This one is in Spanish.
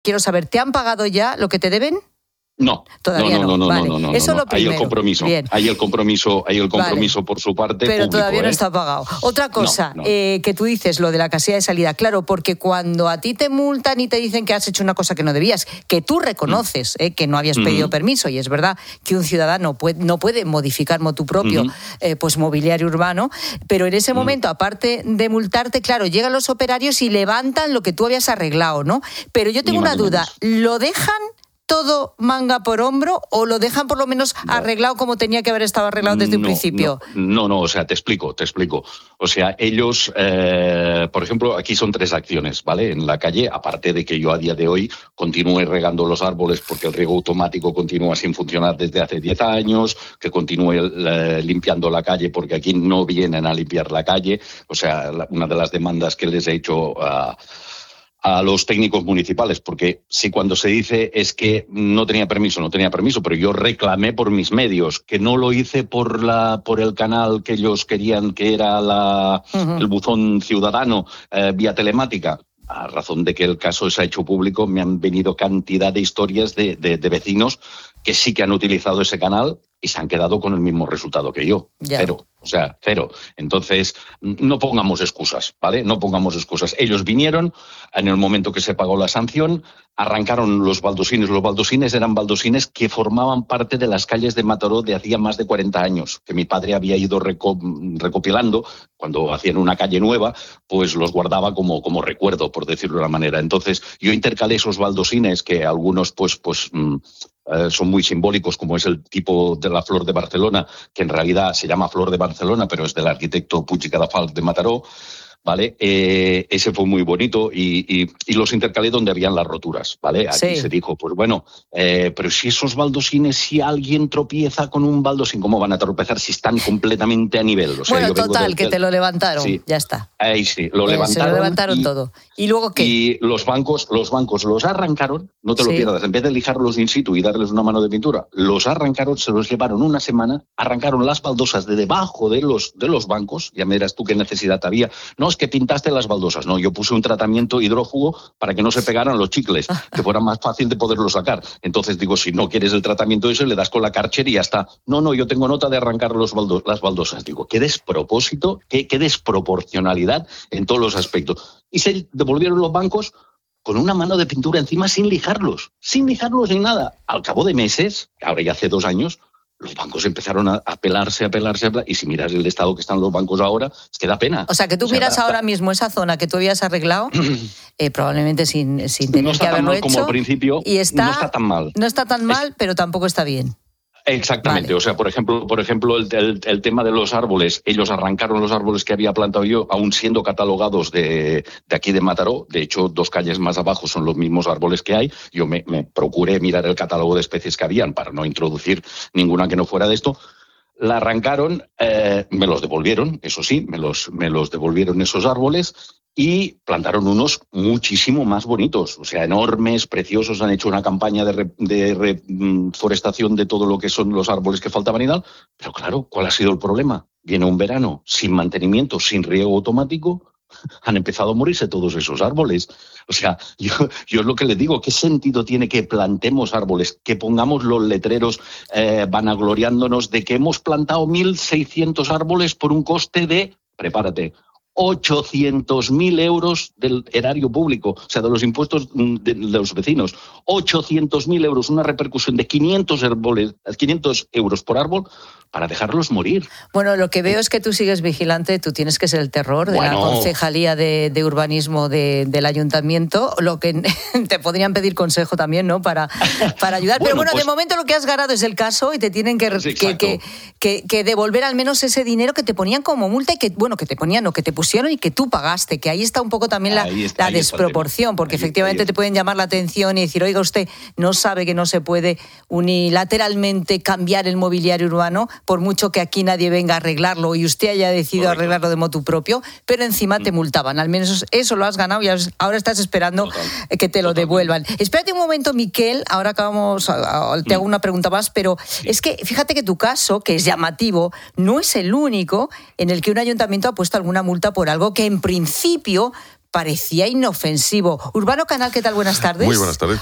quiero saber, ¿te han pagado ya lo que te deben? No, todavía no. Vale. Eso lo primero. Hay el compromiso vale. Por su parte. Pero público, todavía no está pagado. Otra cosa, que tú dices, lo de la casilla de salida, claro, porque cuando a ti te multan y te dicen que has hecho una cosa que no debías, que tú reconoces que no habías pedido permiso, y es verdad que un ciudadano no puede modificar motu propio pues mobiliario urbano, pero en ese momento, aparte de multarte, claro, llegan los operarios y levantan lo que tú habías arreglado, ¿no? Pero yo tengo una duda, ¿lo dejan todo manga por hombro o lo dejan por lo menos arreglado como tenía que haber estado arreglado desde un principio? No, o sea, te explico. O sea, ellos, por ejemplo, aquí son 3 acciones, ¿vale? En la calle, aparte de que yo a día de hoy continúe regando los árboles porque el riego automático continúa sin funcionar desde hace 10 años, que continúe limpiando la calle porque aquí no vienen a limpiar la calle. O sea, una de las demandas que les he hecho a los técnicos municipales, porque si cuando se dice es que no tenía permiso, pero yo reclamé por mis medios, que no lo hice por el canal que ellos querían, que era el buzón ciudadano vía telemática. A razón de que el caso se ha hecho público, me han venido cantidad de historias de vecinos que sí que han utilizado ese canal y se han quedado con el mismo resultado que yo. Cero. Entonces, no pongamos excusas, ¿vale? No pongamos excusas. Ellos vinieron, en el momento que se pagó la sanción, arrancaron los baldosines. Los baldosines eran baldosines que formaban parte de las calles de Mataró de hacía más de 40 años, que mi padre había ido recopilando. Cuando hacían una calle nueva, pues los guardaba como recuerdo, por decirlo de una manera. Entonces, yo intercalé esos baldosines, que algunos son muy simbólicos, como es el tipo de la Flor de Barcelona, que en realidad se llama Flor de Barcelona, pero es del arquitecto Puig i Cadafalch de Mataró, ¿vale? Ese fue muy bonito y los intercalé donde habían las roturas, ¿vale? Aquí se dijo, pues bueno, pero si esos baldosines, si alguien tropieza con un baldosín, ¿cómo van a tropezar si están completamente a nivel? O sea, bueno, total, que te lo levantaron, ya está. Ahí sí, lo levantaron. Se lo levantaron todo. ¿Y luego qué? Y los bancos los arrancaron, no te lo pierdas, en vez de lijarlos in situ y darles una mano de pintura, los arrancaron, se los llevaron una semana, arrancaron las baldosas de debajo de los bancos, ya me dirás tú qué necesidad había. No, es que pintaste las baldosas. No, yo puse un tratamiento hidrófugo para que no se pegaran los chicles, que fuera más fácil de poderlo sacar. Entonces digo, si no quieres el tratamiento ese, le das con la Karcher y ya está. No, yo tengo nota de arrancar las baldosas. Digo, qué despropósito, qué desproporcionalidad en todos los aspectos. Y se devolvieron los bancos con una mano de pintura encima sin lijarlos ni nada. Al cabo de meses, ahora ya hace 2 años, los bancos empezaron a pelarse, y si miras el estado que están los bancos ahora, es que da pena. O sea, que tú miras ahora mismo esa zona que tú habías arreglado, probablemente sin tener que haberlo hecho. Como al principio, no está tan mal. No está tan mal, pero tampoco está bien. Exactamente, vale. O sea, por ejemplo el tema de los árboles, ellos arrancaron los árboles que había plantado yo, aún siendo catalogados de aquí de Mataró. De hecho, 2 calles más abajo son los mismos árboles que hay. Yo me procuré mirar el catálogo de especies que habían para no introducir ninguna que no fuera de esto. La arrancaron, me los devolvieron, eso sí, me los devolvieron esos árboles. Y plantaron unos muchísimo más bonitos, o sea, enormes, preciosos. Han hecho una campaña de reforestación de todo lo que son los árboles que faltaban y tal. Pero claro, ¿cuál ha sido el problema? Viene un verano sin mantenimiento, sin riego automático. Han empezado a morirse todos esos árboles. O sea, yo es lo que les digo, ¿qué sentido tiene que plantemos árboles? Que pongamos los letreros vanagloriándonos de que hemos plantado 1.600 árboles por un coste de, prepárate, 800.000 euros del erario público, o sea, de los impuestos de los vecinos. 800.000 euros, una repercusión de 500 euros por árbol para dejarlos morir. Bueno, lo que veo es que tú sigues vigilante, tú tienes que ser el terror de la concejalía de urbanismo del ayuntamiento, lo que te podrían pedir consejo también, ¿no? Para ayudar. Pero bueno, de momento lo que has ganado es el caso y te tienen que devolver al menos ese dinero que te ponían como multa y que te ponían o que te pusieron y que tú pagaste, que ahí está un poco también la desproporción, porque efectivamente te pueden llamar la atención y decir, oiga, usted no sabe que no se puede unilateralmente cambiar el mobiliario urbano, por mucho que aquí nadie venga a arreglarlo y usted haya decidido arreglarlo de motu propio, pero encima te multaban. Al menos eso lo has ganado y ahora estás esperando que te lo devuelvan. Espérate un momento, Miquel, ahora te hago una pregunta más, pero es que fíjate que tu caso, que es llamativo, no es el único en el que un ayuntamiento ha puesto alguna multa por algo que en principio parecía inofensivo. Urbano Canal, ¿qué tal? Buenas tardes. Muy buenas tardes.